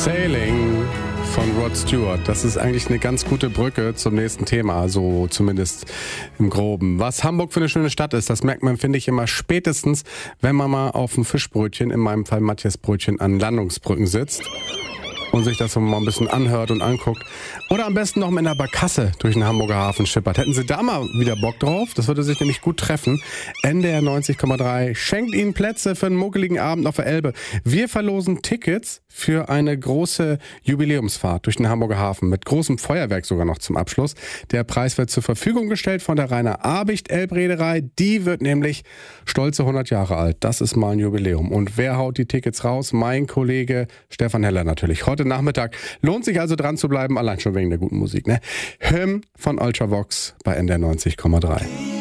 Sailing von Rod Stewart. Das ist eigentlich eine ganz gute Brücke zum nächsten Thema, so zumindest im Groben. Was Hamburg für eine schöne Stadt ist, das merkt man, finde ich, immer spätestens, wenn man mal auf dem Fischbrötchen, in meinem Fall Matthias Brötchen, an Landungsbrücken sitzt und sich das mal ein bisschen anhört und anguckt. Oder am besten noch mit einer Barkasse durch den Hamburger Hafen schippert. Hätten Sie da mal wieder Bock drauf? Das würde sich nämlich gut treffen. NDR 90,3 schenkt Ihnen Plätze für einen muckeligen Abend auf der Elbe. Wir verlosen Tickets für eine große Jubiläumsfahrt durch den Hamburger Hafen mit großem Feuerwerk sogar noch zum Abschluss. Der Preis wird zur Verfügung gestellt von der Rainer Abicht Elbreederei. Die wird nämlich stolze 100 Jahre alt. Das ist mal ein Jubiläum. Und wer haut die Tickets raus? Mein Kollege Stefan Heller natürlich. Heute Nachmittag. Lohnt sich also dran zu bleiben, allein schon wegen der guten Musik. Ne? Hymn von Ultravox bei NDR 90,3.